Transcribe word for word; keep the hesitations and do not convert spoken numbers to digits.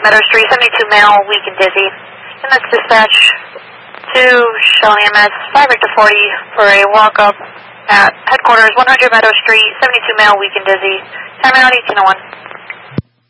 Meadow Street, seventy-two male, weak and dizzy. And that's dispatch to Shell E M S, five Victor forty for a walk-up at headquarters, one hundred Meadow Street, seventy-two male, weak and dizzy. Time out eighteen oh one.